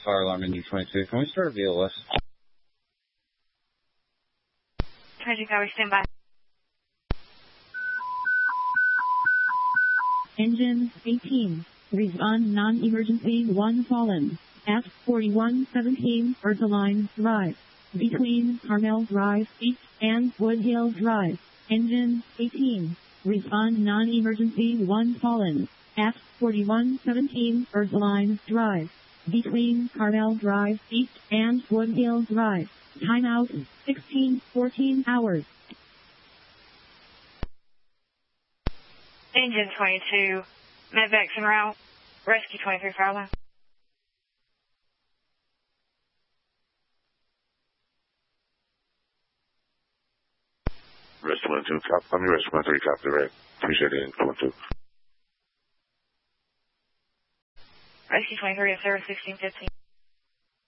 fire alarm in U-22. Can we start a VLS? 22 Tower, stand by. Engine 18. Respond non-emergency 1 fallen. At 4117 Ursuline Drive. Between Carmel Drive East and Woodhill Drive. Engine 18. Respond non-emergency 1 fallen. At 4117 Ursuline Drive. Between Carmel Drive East and Woodhill Drive. Timeout 16:14 hours. Engine 22, medvacs en route. Rescue 23, fire alarm. Rescue 22, copy me. Rescue 23, copy red. Appreciate it, 22. Rescue 23 at 1615.